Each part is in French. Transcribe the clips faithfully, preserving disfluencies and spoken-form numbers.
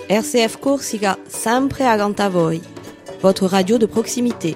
R C F Corsica, sempre accanto a voi. Votre radio de proximité.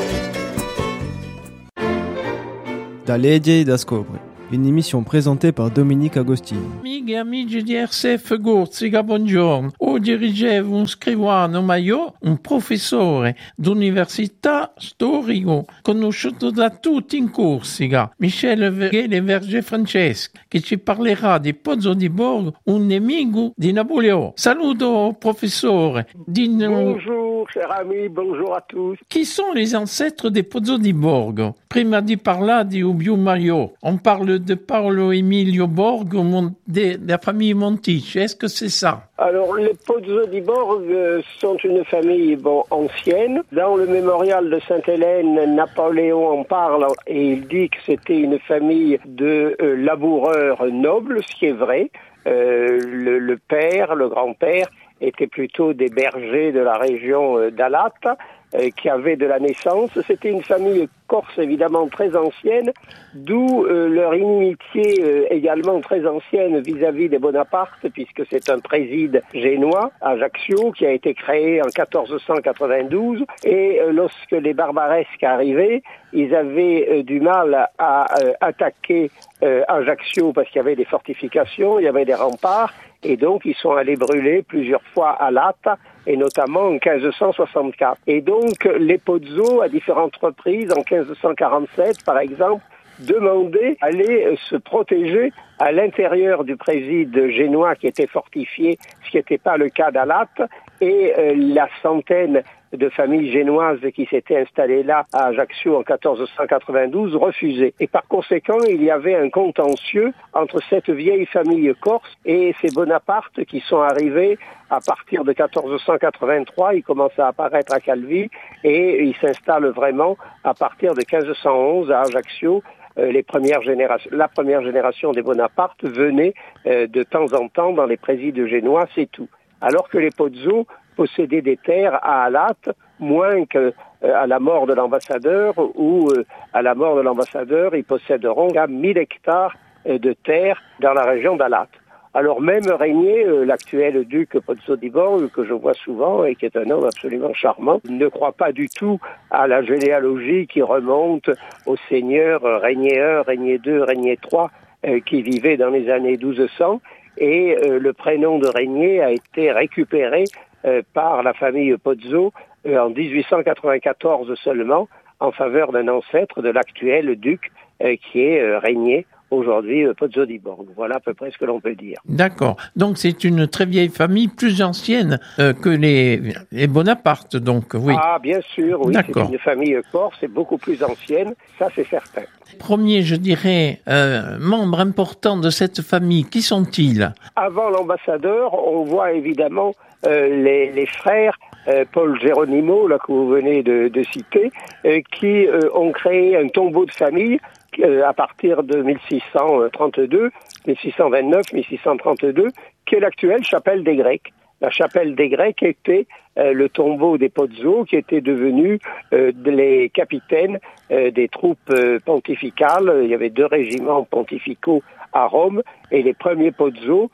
Da Legge da Scobre, une émission présentée par Dominique Agostini. Amiche e amici di R C F Corsica, buongiorno. Oggi ricevo un scrivano maior, un professore d'università storico, conosciuto da tutti in Corsica, Michel Verger Franceschi, che ci parlerà di Pozzo di Borgo, un nemico di Napoleone. Saluto, professore. Dis-nous... Bonjour, cher ami, bonjour à tous. Qui sont les ancêtres des Pozzo di Borgo? Prima di parlare di Ubiu Mario, on parle de Paolo Emilio Borgo, de, de la famille Montice. Est-ce que c'est ça? Alors, les Pozzo di Borgo sont une famille bon, ancienne. Dans le mémorial de Sainte-Hélène, Napoléon en parle et il dit que c'était une famille de euh, laboureurs nobles, ce qui est vrai. Euh, le, le père, le grand-père, étaient plutôt des bergers de la région euh, d'Alat, euh, qui avaient de la naissance. C'était une famille corse évidemment très ancienne, d'où euh, leur inimitié euh, également très ancienne vis-à-vis des Bonaparte, puisque c'est un préside génois, Ajaccio, qui a été créé en quatorze cent quatre-vingt-douze, et euh, lorsque les barbaresques arrivaient, ils avaient euh, du mal à euh, attaquer euh, Ajaccio parce qu'il y avait des fortifications, il y avait des remparts, et donc ils sont allés brûler plusieurs fois à Latte, et notamment en quinze cent soixante-quatre. Et donc les Pozzo, à différentes reprises, en quinze cent quarante-sept par exemple, demandaient d'aller se protéger à l'intérieur du préside génois qui était fortifié, ce qui n'était pas le cas d'Alat, et euh, la centaine de familles génoises qui s'étaient installées là à Ajaccio en quatorze cent quatre-vingt-douze refusaient. Et par conséquent, il y avait un contentieux entre cette vieille famille corse et ces Bonaparte qui sont arrivés à partir de quatorze cent quatre-vingt-trois. Ils commencent à apparaître à Calvi et ils s'installent vraiment à partir de quinze cent onze à Ajaccio. Euh, les premières générations, la première génération des Bonaparte venait euh, de temps en temps dans les présides génois, c'est tout. Alors que les Pozzo possédaient des terres à Alat, moins que euh, à la mort de l'ambassadeur, ou euh, à la mort de l'ambassadeur, ils posséderont à mille hectares euh, de terres dans la région d'Alat. Alors même Régnier, euh, l'actuel duc Pozzo di Borgo, que je vois souvent et qui est un homme absolument charmant, ne croit pas du tout à la généalogie qui remonte aux seigneurs Régnier un, Régnier deux, Régnier trois, euh, qui vivaient dans les années douze cents, et euh, le prénom de Régnier a été récupéré euh, par la famille Pozzo euh, en dix-huit cent quatre-vingt-quatorze seulement, en faveur d'un ancêtre de l'actuel duc euh, qui est euh, Régnier, aujourd'hui euh, Pozzo di Borgo. Voilà à peu près ce que l'on peut dire. D'accord. Donc c'est une très vieille famille, plus ancienne euh, que les, les Bonaparte, donc oui. Ah bien sûr, oui. D'accord. C'est une famille corse, c'est beaucoup plus ancienne, ça c'est certain. Premier, je dirais, euh, membre important de cette famille, qui sont-ils? Avant l'ambassadeur, on voit évidemment euh, les, les frères euh, Paul Geronimo, là que vous venez de, de citer, euh, qui euh, ont créé un tombeau de famille à partir de mille six cent trente-deux, mille six cent vingt-neuf, mille six cent trente-deux, qui est l'actuelle chapelle des Grecs. La chapelle des Grecs était euh, le tombeau des Pozzo, qui étaient devenus euh, les capitaines euh, des troupes euh, pontificales. Il y avait deux régiments pontificaux à Rome, et les premiers Pozzo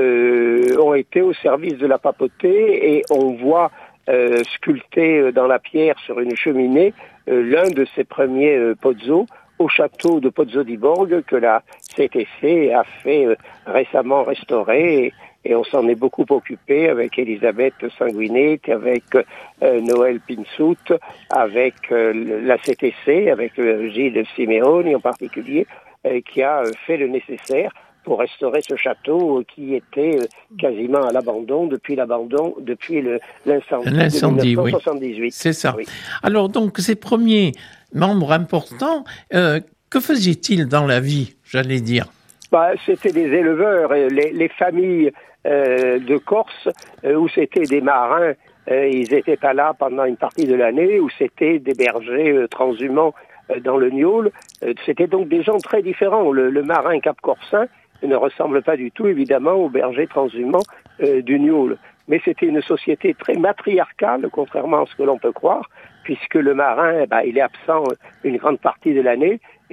euh, ont été au service de la papauté, et on voit euh, sculpté dans la pierre sur une cheminée euh, l'un de ces premiers euh, Pozzo, au château de Pozzo di Borgo, que la C T C a fait euh, récemment restaurer, et, et on s'en est beaucoup occupé avec Elisabeth Sanguinetti, avec euh, Noël Pinsout, avec euh, la C T C, avec euh, Gilles Simeoni en particulier, euh, qui a euh, fait le nécessaire pour restaurer ce château euh, qui était euh, quasiment à l'abandon depuis l'abandon, depuis le, l'incendie, l'incendie de mille neuf cent soixante-dix-huit. Oui. C'est ça. Oui. Alors donc ces premiers membres importants, euh, que faisaient-ils dans la vie, j'allais dire? Bah, c'était des éleveurs, les, les familles euh, de Corse, euh, où c'était des marins, euh, ils n'étaient pas là pendant une partie de l'année, où c'était des bergers euh, transhumants euh, dans le gnôle. Euh, c'était donc des gens très différents. Le, le marin cap-corsain ne ressemble pas du tout, évidemment, aux bergers transhumants euh, du gnôle. Mais c'était une société très matriarcale, contrairement à ce que l'on peut croire, puisque le marin, bah, il est absent une grande partie de l'année,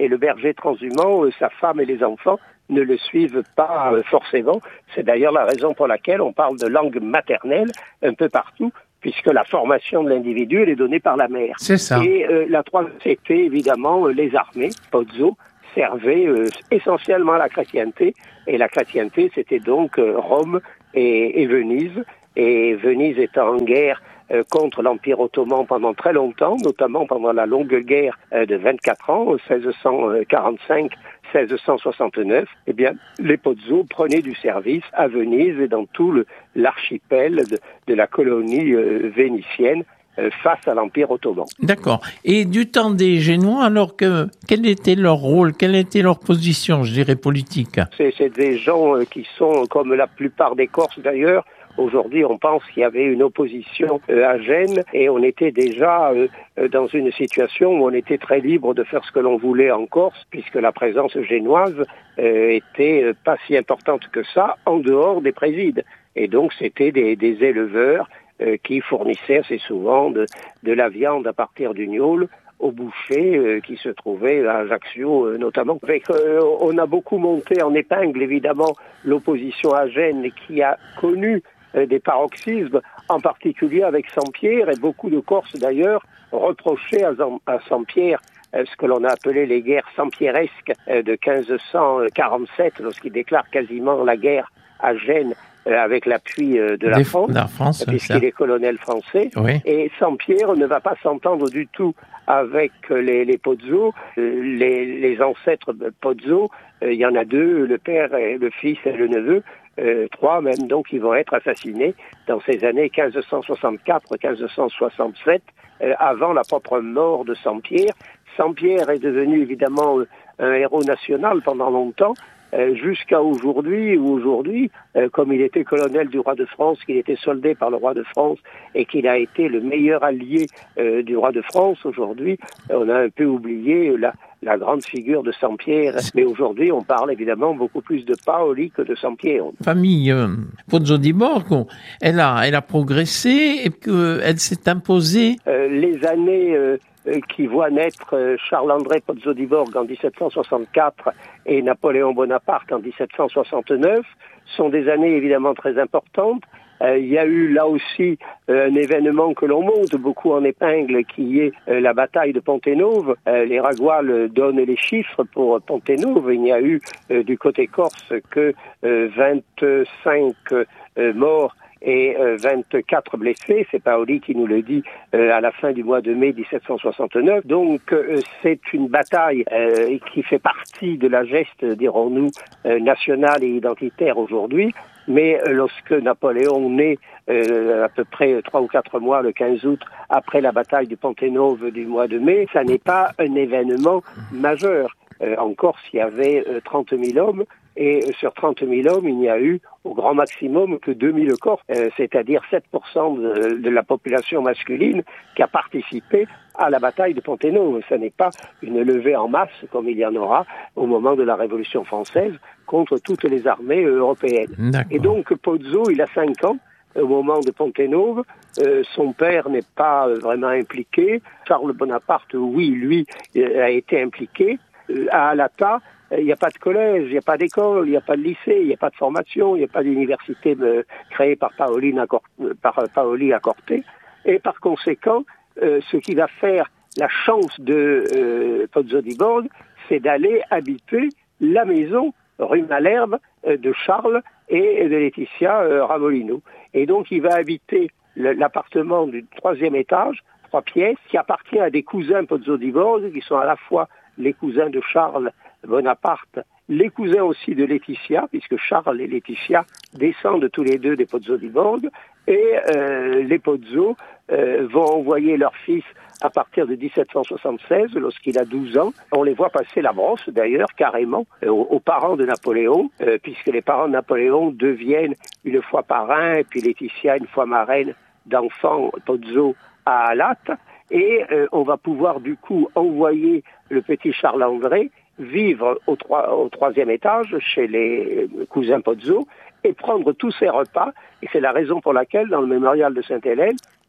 et le berger transhumant, euh, sa femme et les enfants ne le suivent pas euh, forcément. C'est d'ailleurs la raison pour laquelle on parle de langue maternelle un peu partout, puisque la formation de l'individu elle est donnée par la mère. C'est ça. Et euh, la troisième, c'était évidemment euh, les armées. Pozzo servait euh, essentiellement à la chrétienté, et la chrétienté, c'était donc euh, Rome et, et Venise. Et Venise étant en guerre euh, contre l'Empire ottoman pendant très longtemps, notamment pendant la longue guerre euh, de vingt-quatre ans, seize cent quarante-cinq seize cent soixante-neuf, eh bien, les Pozzo prenaient du service à Venise et dans tout le, l'archipel de, de la colonie euh, vénitienne euh, face à l'Empire ottoman. D'accord. Et du temps des Génois, alors que quel était leur rôle, quelle était leur position, je dirais, politique? C'est, c'est des gens euh, qui sont, comme la plupart des Corses d'ailleurs, aujourd'hui, on pense qu'il y avait une opposition euh, à Gênes et on était déjà euh, dans une situation où on était très libre de faire ce que l'on voulait en Corse, puisque la présence génoise euh, était euh, pas si importante que ça en dehors des présides. Et donc, c'était des, des éleveurs euh, qui fournissaient assez souvent de, de la viande à partir du gnôle aux bouchers euh, qui se trouvaient à Ajaccio euh, notamment. Avec, euh, on a beaucoup monté en épingle, évidemment, l'opposition à Gênes qui a connu des paroxysmes, en particulier avec Sampierre, et beaucoup de Corses d'ailleurs reprochaient à, à Sampierre euh, ce que l'on a appelé les guerres sampieresques euh, de quinze cent quarante-sept, lorsqu'il déclare quasiment la guerre à Gênes euh, avec l'appui euh, de la Des, France, la France puisqu'il est colonel français. Oui. Et Sampierre ne va pas s'entendre du tout avec les, les Pozzo, les, les ancêtres Pozzo. Il y en a deux, le père, et le fils et le neveu. Euh, trois même, donc, qui vont être assassinés dans ces années quinze cent soixante-quatre quinze cent soixante-sept, euh, avant la propre mort de Sampierre. Sampierre est devenu évidemment euh, un héros national pendant longtemps, euh, jusqu'à aujourd'hui, où aujourd'hui, euh, comme il était colonel du roi de France, qu'il était soldé par le roi de France et qu'il a été le meilleur allié euh, du roi de France, aujourd'hui, on a un peu oublié la la grande figure de Sampierre. Mais aujourd'hui, on parle évidemment beaucoup plus de Paoli que de Sampierre. Famille euh, Pozzo di Borgo, elle a, elle a progressé et qu'elle s'est imposée. Euh, les années euh, qui voient naître euh, Charles-André Pozzo di Borgo en dix-sept cent soixante-quatre et Napoléon Bonaparte en dix-sept cent soixante-neuf sont des années évidemment très importantes. Euh, il y a eu là aussi euh, un événement que l'on monte beaucoup en épingle qui est euh, la bataille de Pontenove. Euh, les Ragois donnent les chiffres pour Pontenove. Il n'y a eu euh, du côté corse que euh, vingt-cinq euh, morts et euh, vingt-quatre blessés. C'est Paoli qui nous le dit euh, à la fin du mois de mai dix-sept cent soixante-neuf. Donc euh, c'est une bataille euh, qui fait partie de la geste, dirons-nous, euh, nationale et identitaire aujourd'hui. Mais lorsque Napoléon naît euh, à peu près trois ou quatre mois, le quinze août, après la bataille de Pontenove du mois de mai, ça n'est pas un événement majeur. Euh, en Corse, il y avait euh, trente mille hommes, et euh, sur trente mille hommes, il n'y a eu au grand maximum que deux mille Corses, euh, c'est-à-dire sept pour cent de, de la population masculine qui a participé à la bataille de Pontenove. Ce n'est pas une levée en masse, comme il y en aura au moment de la Révolution française, contre toutes les armées européennes. D'accord. Et donc, Pozzo, il a cinq ans, au moment de Pontenove. Euh, son père n'est pas euh, vraiment impliqué. Charles Bonaparte, oui, lui, euh, a été impliqué. Euh, à Alata, il n'y a pas de collège, il n'y a pas d'école, il n'y a pas de lycée, il n'y a pas de formation, il n'y a pas d'université euh, créée par Paoli à, par Paoli à Corte. Et par conséquent, euh, ce qui va faire la chance de euh, Pozzo di Borgo, c'est d'aller habiter la maison rue Malherbe euh, de Charles et de Laetitia euh, Ramolino. Et donc, il va habiter le, l'appartement du troisième étage, trois pièces, qui appartient à des cousins Pozzo di Borgo, qui sont à la fois les cousins de Charles Bonaparte, les cousins aussi de Laetitia, puisque Charles et Laetitia descendent tous les deux des Pozzo di Borgo, et euh, les Pozzo euh, vont envoyer leur fils à partir de dix-sept cent soixante-seize, lorsqu'il a douze ans. On les voit passer la brosse, d'ailleurs, carrément, euh, aux parents de Napoléon, euh, puisque les parents de Napoléon deviennent une fois parrain, et puis Laetitia une fois marraine d'enfants Pozzo à Alate. Et euh, on va pouvoir, du coup, envoyer le petit Charles-André vivre au, trois, au troisième étage chez les cousins Pozzo et prendre tous ses repas. Et c'est la raison pour laquelle, dans le mémorial de Sainte-Hélène,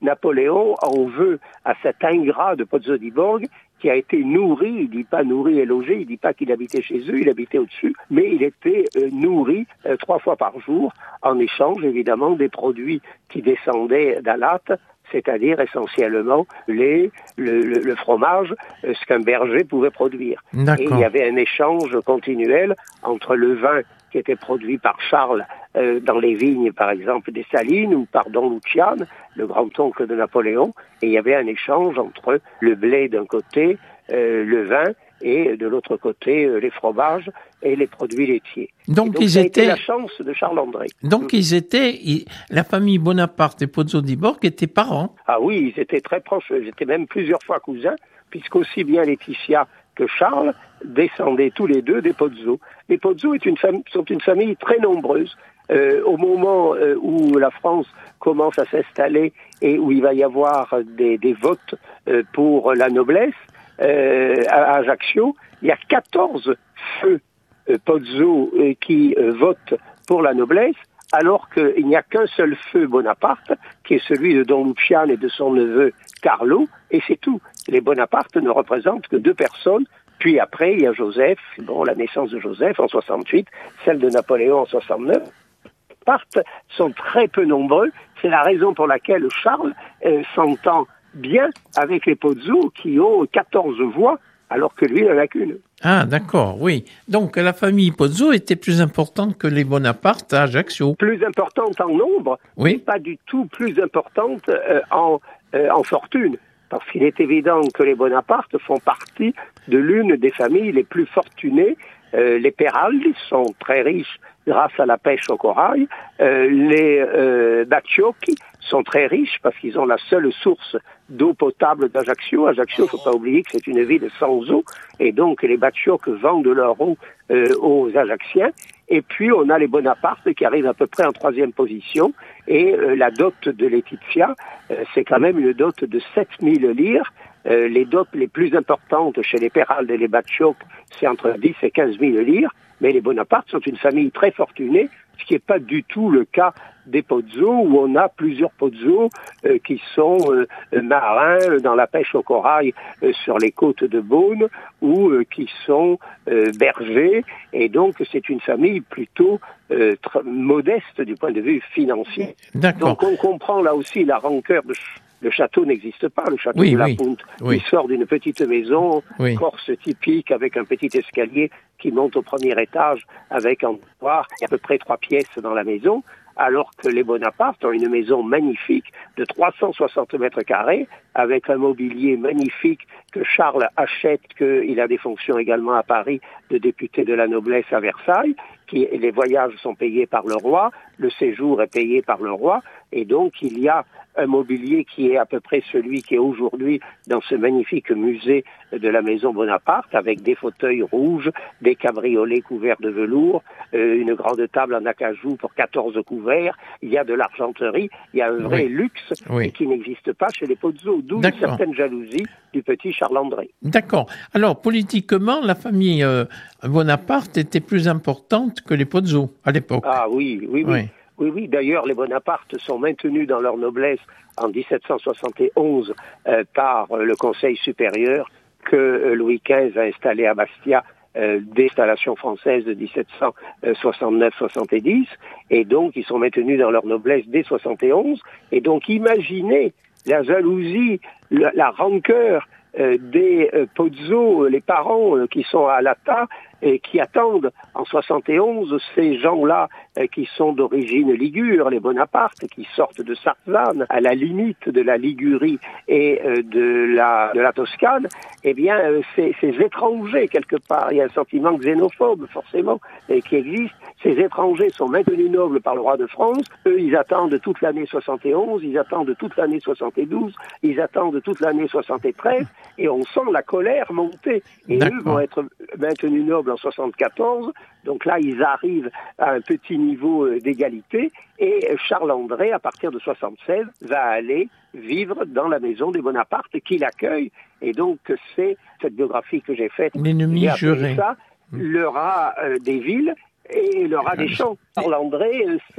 Napoléon en veut à cet ingrat de Pozzo di Borg qui a été nourri, il dit pas nourri et logé, il dit pas qu'il habitait chez eux, il habitait au-dessus, mais il était euh, nourri euh, trois fois par jour en échange évidemment des produits qui descendaient d'Alatte, c'est-à-dire essentiellement les, le, le, le fromage, euh, ce qu'un berger pouvait produire. D'accord. Et il y avait un échange continuel entre le vin qui était produit par Charles euh, dans les vignes, par exemple, des Salines, ou par Don Luciane, le grand-oncle de Napoléon, et il y avait un échange entre le blé d'un côté, euh, le vin, et de l'autre côté, euh, les fromages et les produits laitiers. Donc, donc ils ça a étaient... été la chance de Charles-André. Donc, mmh. ils étaient... Ils... La famille Bonaparte et Pozzo di Borg étaient parents. Ah oui, ils étaient très proches, ils étaient même plusieurs fois cousins, puisqu'aussi bien Laetitia que Charles descendaient tous les deux des Pozzo. Les Pozzo est une fam- sont une famille très nombreuse. Euh, au moment euh, où la France commence à s'installer et où il va y avoir des, des votes euh, pour la noblesse, euh, à Ajaccio, il y a quatorze feux euh, Pozzo euh, qui euh, votent pour la noblesse, alors qu'il n'y a qu'un seul feu Bonaparte, qui est celui de Don Luciane et de son neveu Carlo, et c'est tout. Les Bonaparte ne représentent que deux personnes, puis après, il y a Joseph, bon, la naissance de Joseph en soixante-huit, celle de Napoléon en soixante-neuf. Les Bonaparte sont très peu nombreux, c'est la raison pour laquelle Charles euh, s'entend bien avec les Pozzo, qui ont quatorze voix, alors que lui n'en a qu'une. Ah, d'accord, oui. Donc, la famille Pozzo était plus importante que les Bonaparte à Ajaccio. Plus importante en nombre, oui. mais pas du tout plus importante euh, en, euh, en fortune. Parce qu'il est évident que les Bonaparte font partie de l'une des familles les plus fortunées. Euh, les Peraldi sont très riches grâce à la pêche au corail. Euh, les euh, Bacciocchi sont très riches parce qu'ils ont la seule source d'eau potable d'Ajaccio. Ajaccio, il ne faut pas oublier que c'est une ville sans eau. Et donc, les Bacciocchi vendent leur eau euh, aux Ajacciens. Et puis, on a les Bonaparte qui arrivent à peu près en troisième position. Et euh, la dot de Laetitia, euh, c'est quand même une dot de sept mille lire. Euh, les dots les plus importantes chez les Peralde et les Bacciocchi, c'est entre dix et quinze mille lire. Mais les Bonaparte sont une famille très fortunée, ce qui n'est pas du tout le cas des Pozzo, où on a plusieurs Pozzo euh, qui sont euh, marins dans la pêche au corail euh, sur les côtes de Beaune, ou euh, qui sont euh, bergers, et donc c'est une famille plutôt euh, tr- modeste du point de vue financier. D'accord. Donc on comprend là aussi la rancœur de... Le château n'existe pas, le château oui, de la oui, Punte. Oui. Il sort d'une petite maison, oui. corse typique, avec un petit escalier qui monte au premier étage, avec un couloir, il y a à peu près trois pièces dans la maison, alors que les Bonaparte ont une maison magnifique de trois cent soixante mètres carrés, avec un mobilier magnifique que Charles achète, qu'il a des fonctions également à Paris de député de la noblesse à Versailles, qui, les voyages sont payés par le roi, le séjour est payé par le roi, et donc il y a un mobilier qui est à peu près celui qui est aujourd'hui dans ce magnifique musée de la maison Bonaparte, avec des fauteuils rouges, des cabriolets couverts de velours, euh, une grande table en acajou pour quatorze couverts, il y a de l'argenterie, il y a un vrai oui. luxe oui. qui n'existe pas chez les Pozzo, d'où D'accord. une certaine jalousie du petit Charles-André. D'accord. Alors, politiquement, la famille euh, Bonaparte était plus importante que les Pozzo à l'époque. Ah oui, oui, oui. oui. Oui, oui, d'ailleurs, les Bonaparte sont maintenus dans leur noblesse en dix-sept cent soixante et onze euh, par euh, le Conseil supérieur que euh, Louis quinze a installé à Bastia euh, dès l'installation française de dix-sept cent soixante-neuf soixante-dix, et donc ils sont maintenus dans leur noblesse dès soixante et onze, et donc imaginez la jalousie, la, la rancœur euh, des euh, Pozzo, les parents euh, qui sont à l'Atta, et qui attendent en soixante et onze ces gens-là euh, qui sont d'origine ligure, les Bonaparte, qui sortent de Sarzane, à la limite de la Ligurie et euh, de la de la Toscane, eh bien, euh, ces, ces étrangers, quelque part, il y a un sentiment xénophobe, forcément, euh, qui existe. Ces étrangers sont maintenus nobles par le roi de France. Eux, ils attendent toute l'année soixante et onze, ils attendent toute l'année soixante et douze, ils attendent toute l'année soixante et treize, et on sent la colère monter. Et D'accord. eux vont être maintenus nobles en soixante-quatorze, donc là ils arrivent à un petit niveau d'égalité, et Charles-André, à partir de soixante-seize, va aller vivre dans la maison des Bonaparte qui l'accueille, et donc c'est cette biographie que j'ai faite, l'ennemi juré, ça, le rat euh, des villes et le rat des champs. Charles-André, c'est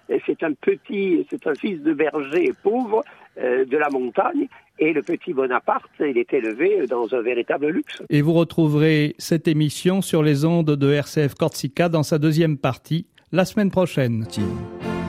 Et c'est un petit, c'est un fils de berger pauvre euh, de la montagne. Et le petit Bonaparte, il est élevé dans un véritable luxe. Et vous retrouverez cette émission sur les ondes de R C F Corsica dans sa deuxième partie la semaine prochaine.